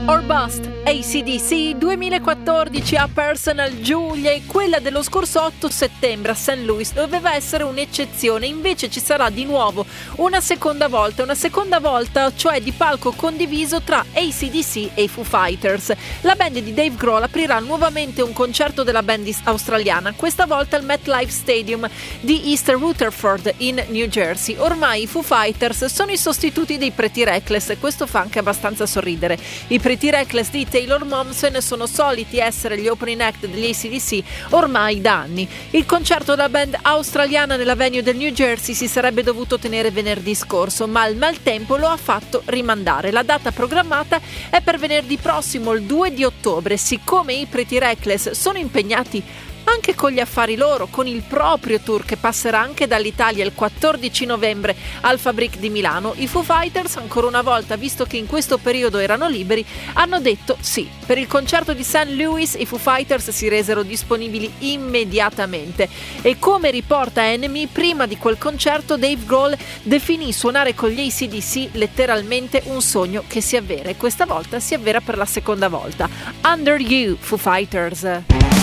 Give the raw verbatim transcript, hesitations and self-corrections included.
or Bust, A C D C duemilaquattordici a Personal Julia, e quella dello scorso otto settembre a Saint Louis doveva essere un'eccezione, invece ci sarà di nuovo una seconda volta, una seconda volta cioè di palco condiviso tra A C D C e i Foo Fighters. La band di Dave Grohl aprirà nuovamente un concerto della band australiana, questa volta al MetLife Stadium di East Rutherford in New Jersey. Ormai i Foo Fighters sono i sostituti dei Pretty Reckless e questo fa anche abbastanza sorridere. I Pretty Reckless di Taylor Momsen sono soliti essere gli opening act degli A C D C ormai da anni. Il concerto della band australiana nella venue del New Jersey si sarebbe dovuto tenere venerdì scorso, ma il maltempo lo ha fatto rimandare. La data programmata è per venerdì prossimo, il due di ottobre. Siccome i Pretty Reckless sono impegnati anche con gli affari loro, con il proprio tour che passerà anche dall'Italia il quattordici novembre al Fabric di Milano, i Foo Fighters, ancora una volta, visto che in questo periodo erano liberi, hanno detto sì. Per il concerto di Saint Louis i Foo Fighters si resero disponibili immediatamente e, come riporta Enemy, prima di quel concerto Dave Grohl definì suonare con gli A C D C letteralmente un sogno che si avvera, e questa volta si avvera per la seconda volta. Under You, Foo Fighters.